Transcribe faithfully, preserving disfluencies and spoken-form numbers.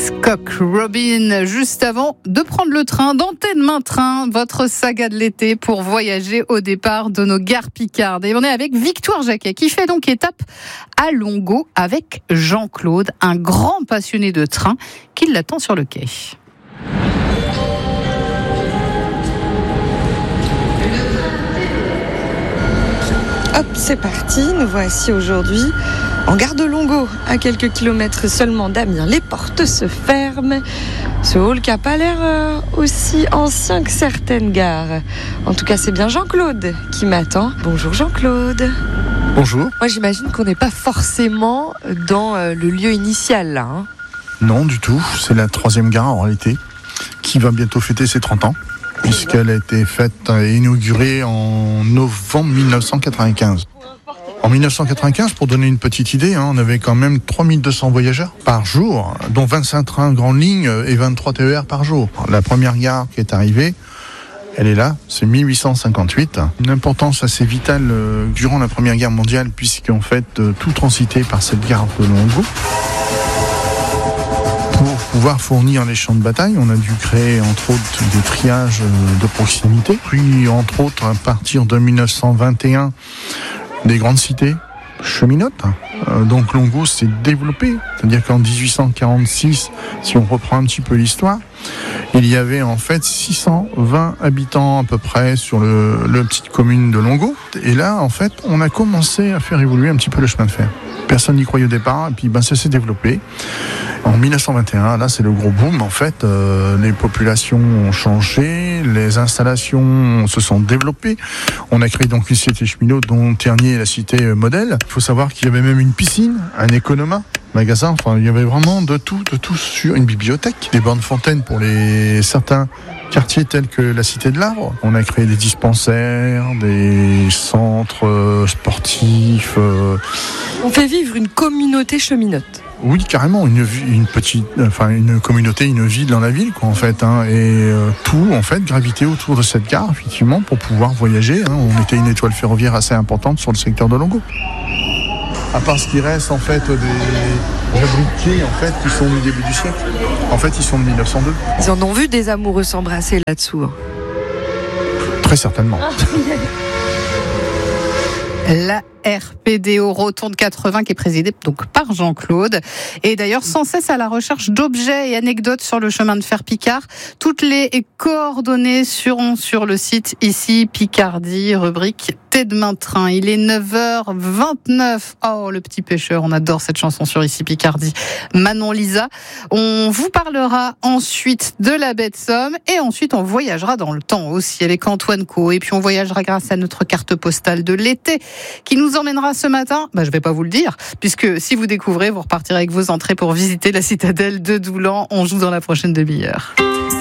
Cock Robin, juste avant de prendre le train dans T'es demain train, votre saga de l'été pour voyager au départ de nos gares picardes. Et on est avec Victoire Jacquet qui fait donc étape à Longo avec Jean-Claude, un grand passionné de train qui l'attend sur le quai. Hop, c'est parti, nous voici aujourd'hui en gare de Longo, à quelques kilomètres seulement d'Amiens. Les portes se ferment. Ce hall qui n'a pas l'air euh, aussi ancien que certaines gares. En tout cas, c'est bien Jean-Claude qui m'attend. Bonjour Jean-Claude. Bonjour. Moi, j'imagine qu'on n'est pas forcément dans euh, le lieu initial là. Hein. Non, du tout. C'est la troisième gare en réalité, qui va bientôt fêter ses trente ans, puisqu'elle a été faite et inaugurée en novembre mille neuf cent quatre-vingt-quinze. En mille neuf cent quatre-vingt-quinze, pour donner une petite idée, hein, on avait quand même trois mille deux cents voyageurs par jour, dont vingt-cinq trains grandes lignes et vingt-trois T E R par jour. La première gare qui est arrivée, elle est là, c'est mille huit cent cinquante-huit. Une importance assez vitale euh, durant la Première Guerre mondiale, puisqu'en fait, euh, tout transité par cette gare de Longo. Pour pouvoir fournir les champs de bataille, on a dû créer entre autres des triages de proximité. Puis entre autres, à partir de mille neuf cent vingt et un, des grandes cités cheminotes. Euh, donc Longo s'est développé. C'est-à-dire qu'en dix-huit cent quarante-six, si on reprend un petit peu l'histoire, il y avait en fait six cent vingt habitants à peu près sur le, le petite commune de Longo. Et là, en fait, on a commencé à faire évoluer un petit peu le chemin de fer. Personne n'y croyait au départ, et puis ben, ça s'est développé. En mille neuf cent vingt et un, là, c'est le gros boom. En fait, euh, les populations ont changé, les installations se sont développées. On a créé donc une cité cheminot, dont Ternier est la cité modèle. Il faut savoir qu'il y avait même une piscine, un économa, magasin. Enfin, il y avait vraiment de tout, de tout sur une bibliothèque, des bornes fontaines pour les certains quartiers tels que la Cité de l'Arbre. On a créé des dispensaires, des centres sportifs. Euh... On fait vivre une communauté cheminote. Oui, carrément, une, une petite, enfin une communauté, une ville dans la ville, quoi, en fait, hein, et euh, tout, en fait, gravité autour de cette gare, effectivement, pour pouvoir voyager. Hein. On était une étoile ferroviaire assez importante sur le secteur de Longo. À part ce qui reste, en fait, des fabriqués, en fait, qui sont du début du siècle. En fait, ils sont de mille neuf cent deux. Ils en ont vu des amoureux s'embrasser là-dessous. Hein. Très certainement. La R P D O Rotonde quatre-vingts qui est présidée donc par Jean-Claude et d'ailleurs sans cesse à la recherche d'objets et anecdotes sur le chemin de fer Picard. Toutes les coordonnées seront sur le site ici Picardie, rubrique T'es demain train. Il est neuf heures vingt-neuf. Oh, le petit pêcheur, on adore cette chanson sur ici Picardie. Manon Lisa. On vous parlera ensuite de la baie de Somme et ensuite on voyagera dans le temps aussi avec Antoine Co. Et puis on voyagera grâce à notre carte postale de l'été qui nous emmènera ce matin, bah, je vais pas vous le dire, puisque si vous découvrez, vous repartirez avec vos entrées pour visiter la citadelle de Doulan. On joue dans la prochaine demi-heure.